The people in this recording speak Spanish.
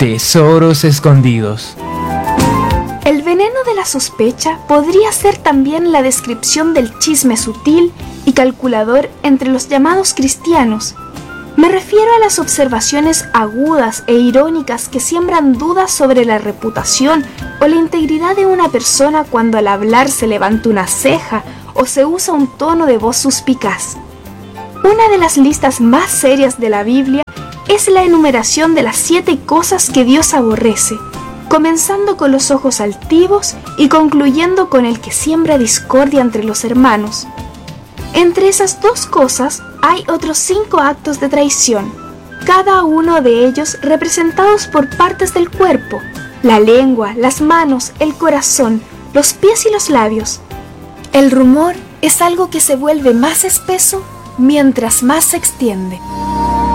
Tesoros escondidos. El veneno de la sospecha podría ser también la descripción del chisme sutil y calculador entre los llamados cristianos. Me refiero a las observaciones agudas e irónicas que siembran dudas sobre la reputación o la integridad de una persona cuando al hablar se levanta una ceja o se usa un tono de voz suspicaz. Una de las listas más serias de la Biblia es la enumeración de las 7 cosas que Dios aborrece, comenzando con los ojos altivos y concluyendo con el que siembra discordia entre los hermanos. Entre esas 2 cosas hay otros 5 actos de traición, cada uno de ellos representados por partes del cuerpo: la lengua, las manos, el corazón, los pies y los labios. El rumor es algo que se vuelve más espeso mientras más se extiende.